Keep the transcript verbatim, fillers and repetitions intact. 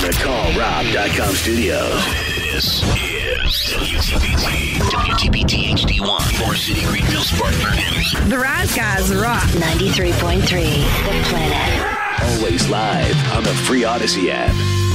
the Call Rob dot com studios. This is W T B T, W T B T H D one, Forest City, Greenville, Spartanburg, Henderson. The Rise Guys rock. ninety-three point three, The Planet. Always live on the free Odyssey app.